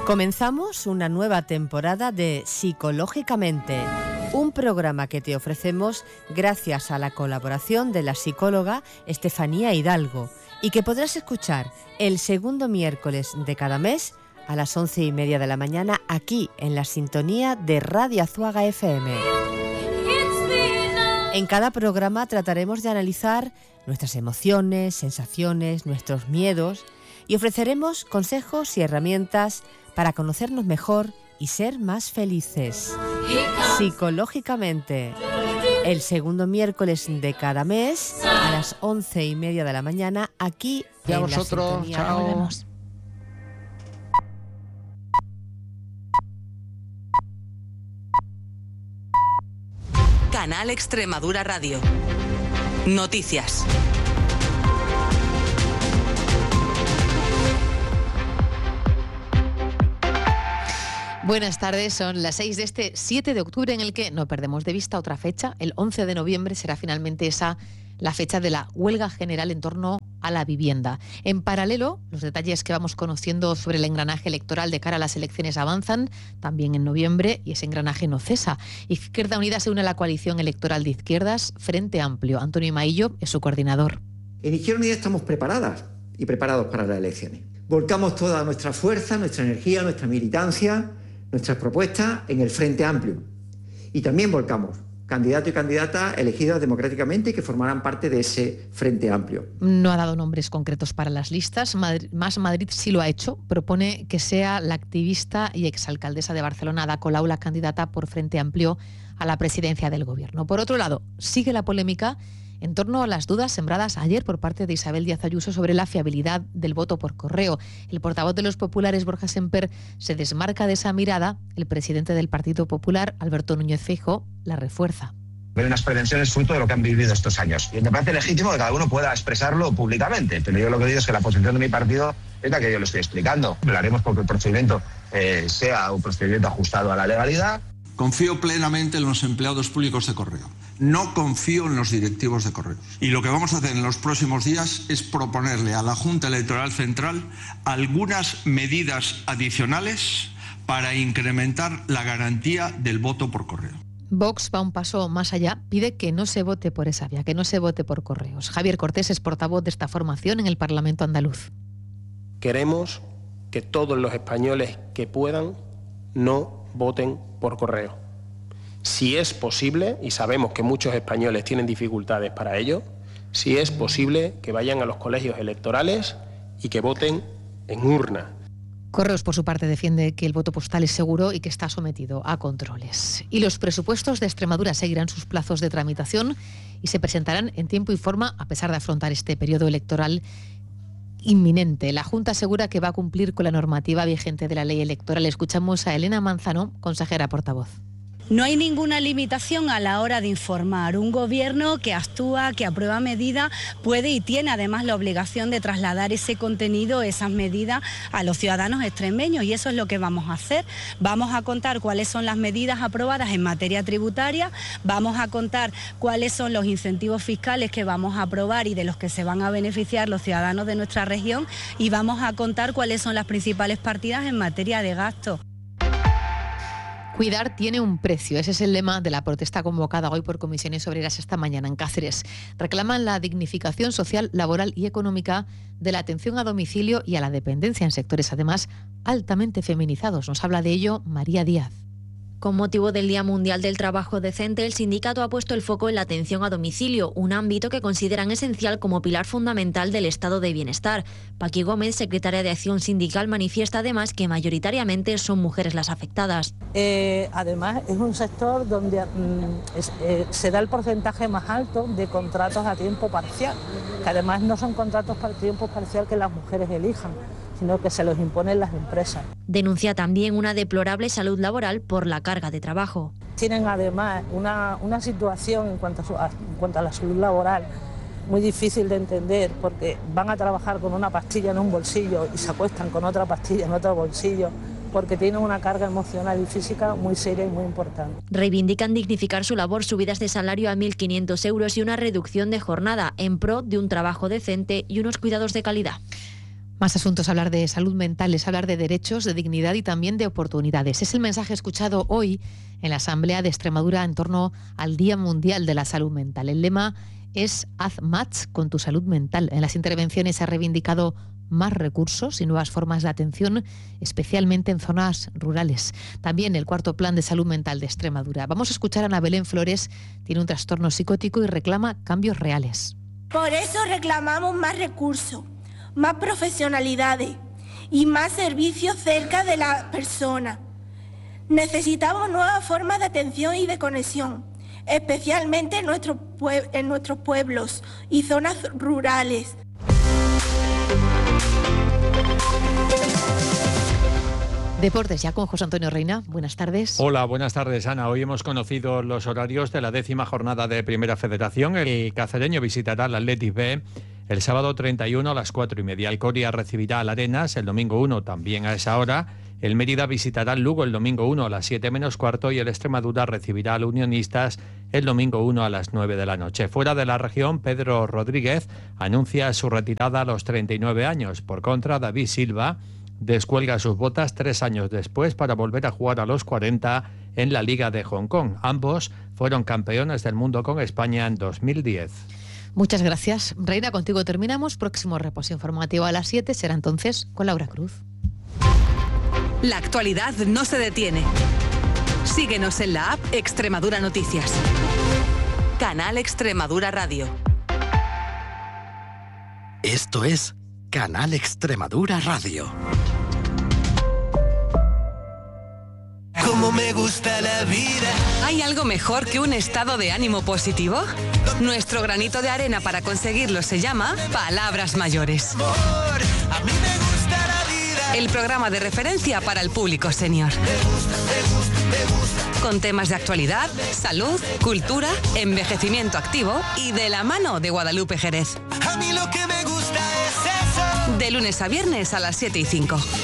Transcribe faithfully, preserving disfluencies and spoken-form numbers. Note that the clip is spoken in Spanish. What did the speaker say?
Comenzamos una nueva temporada de Psicológicamente, un programa que te ofrecemos gracias a la colaboración de la psicóloga Estefanía Hidalgo y que podrás escuchar el segundo miércoles de cada mes a las once y media de la mañana aquí en la sintonía de Radio Azuaga F M. En cada programa trataremos de analizar nuestras emociones, sensaciones, nuestros miedos y ofreceremos consejos y herramientas para conocernos mejor y ser más felices. Psicológicamente, el segundo miércoles de cada mes a las once y media de la mañana aquí y a en vosotros, la sintonía. chao. Nos vemos. Canal Extremadura Radio. Noticias. Buenas tardes, son las seis de este siete de octubre en el que no perdemos de vista otra fecha. El once de noviembre será finalmente esa la fecha de la huelga general en torno a la vivienda. En paralelo, los detalles que vamos conociendo sobre el engranaje electoral de cara a las elecciones avanzan también en noviembre y ese engranaje no cesa. Izquierda Unida se une a la coalición electoral de izquierdas Frente Amplio. Antonio Maillo es su coordinador. En Izquierda Unida estamos preparadas y preparados para las elecciones. Volcamos toda nuestra fuerza, nuestra energía, nuestra militancia, nuestras propuestas en el Frente Amplio. Y también volcamos candidatos y candidatas elegidos democráticamente y que formarán parte de ese Frente Amplio. No ha dado nombres concretos para las listas. Madrid, Más Madrid sí lo ha hecho. Propone que sea la activista y exalcaldesa de Barcelona, Ada Colau, la candidata por Frente Amplio a la presidencia del Gobierno. Por otro lado, sigue la polémica en torno a las dudas sembradas ayer por parte de Isabel Díaz Ayuso sobre la fiabilidad del voto por correo. El portavoz de los populares, Borja Semper, se desmarca de esa mirada. El presidente del Partido Popular, Alberto Núñez Feijóo, la refuerza. Hay unas prevenciones fruto de lo que han vivido estos años. Y me parece legítimo que cada uno pueda expresarlo públicamente. Pero yo lo que digo es que la posición de mi partido es la que yo le estoy explicando. Lo haremos porque el procedimiento eh, sea un procedimiento ajustado a la legalidad. Confío plenamente en los empleados públicos de correo. No confío en los directivos de correo. Y lo que vamos a hacer en los próximos días es proponerle a la Junta Electoral Central algunas medidas adicionales para incrementar la garantía del voto por correo. Vox va un paso más allá, pide que no se vote por esa vía, que no se vote por correos. Javier Cortés es portavoz de esta formación en el Parlamento andaluz. Queremos que todos los españoles que puedan no voten por correo. Si es posible, y sabemos que muchos españoles tienen dificultades para ello, si es posible que vayan a los colegios electorales y que voten en urna. Correos, por su parte, defiende que el voto postal es seguro y que está sometido a controles. Y los presupuestos de Extremadura seguirán sus plazos de tramitación y se presentarán en tiempo y forma, a pesar de afrontar este periodo electoral inminente. La Junta asegura que va a cumplir con la normativa vigente de la ley electoral. Escuchamos a Elena Manzano, consejera portavoz. No hay ninguna limitación a la hora de informar. Un gobierno que actúa, que aprueba medidas, puede y tiene además la obligación de trasladar ese contenido, esas medidas a los ciudadanos extremeños, y eso es lo que vamos a hacer. Vamos a contar cuáles son las medidas aprobadas en materia tributaria, vamos a contar cuáles son los incentivos fiscales que vamos a aprobar y de los que se van a beneficiar los ciudadanos de nuestra región, y vamos a contar cuáles son las principales partidas en materia de gasto. Cuidar tiene un precio. Ese es el lema de la protesta convocada hoy por Comisiones Obreras esta mañana en Cáceres. Reclaman la dignificación social, laboral y económica de la atención a domicilio y a la dependencia en sectores, además, altamente feminizados. Nos habla de ello María Díaz. Con motivo del Día Mundial del Trabajo Decente, el sindicato ha puesto el foco en la atención a domicilio, un ámbito que consideran esencial como pilar fundamental del estado de bienestar. Paqui Gómez, secretaria de Acción Sindical, manifiesta además que mayoritariamente son mujeres las afectadas. Eh, además, es un sector donde mm, es, eh, se da el porcentaje más alto de contratos a tiempo parcial, que además no son contratos para tiempo parcial que las mujeres elijan, sino que se los imponen las empresas. Denuncia también una deplorable salud laboral por la carga de trabajo. Tienen además una, una situación en cuanto a, su, a, en cuanto a la salud laboral muy difícil de entender, porque van a trabajar con una pastilla en un bolsillo y se acuestan con otra pastilla en otro bolsillo, porque tienen una carga emocional y física muy seria y muy importante. Reivindican dignificar su labor, subidas de salario a mil quinientos euros y una reducción de jornada en pro de un trabajo decente y unos cuidados de calidad. Más asuntos, hablar de salud mental es hablar de derechos, de dignidad y también de oportunidades. Es el mensaje escuchado hoy en la Asamblea de Extremadura en torno al Día Mundial de la Salud Mental. El lema es Haz match con tu salud mental. En las intervenciones se ha reivindicado más recursos y nuevas formas de atención, especialmente en zonas rurales. También el cuarto Plan de Salud Mental de Extremadura. Vamos a escuchar a Ana Belén Flores, tiene un trastorno psicótico y reclama cambios reales. Por eso reclamamos más recursos, más profesionalidades y más servicios cerca de la persona. Necesitamos nuevas formas de atención y de conexión, especialmente en, nuestro pue- en nuestros pueblos y zonas rurales. Deportes ya con José Antonio Reina. Buenas tardes. Hola, buenas tardes, Ana. Hoy hemos conocido los horarios de la décima jornada de Primera Federación. El cacereño visitará al Athletic B el sábado treinta y uno a las cuatro y media. El Coria recibirá al Arenas el domingo uno también a esa hora. El Mérida visitará al Lugo el domingo uno a las siete menos cuarto y el Extremadura recibirá al Unionistas el domingo uno a las nueve de la noche. Fuera de la región, Pedro Rodríguez anuncia su retirada a los treinta y nueve años. Por contra, David Silva descuelga sus botas tres años después para volver a jugar a los cuarenta en la Liga de Hong Kong. Ambos fueron campeones del mundo con España en dos mil diez. Muchas gracias. Reina, contigo terminamos. Próximo reposo informativo a las siete será entonces con Laura Cruz. La actualidad no se detiene. Síguenos en la app Extremadura Noticias. Canal Extremadura Radio. Esto es Canal Extremadura Radio. Como me gusta la vida. ¿Hay algo mejor que un estado de ánimo positivo? Nuestro granito de arena para conseguirlo se llama Palabras Mayores. A mí me gusta la vida. El programa de referencia para el público senior. Me gusta, me gusta, me gusta. Con temas de actualidad, salud, cultura, envejecimiento activo y de la mano de Guadalupe Jerez. A mí lo que me gusta es eso. De lunes a viernes a las siete y cinco.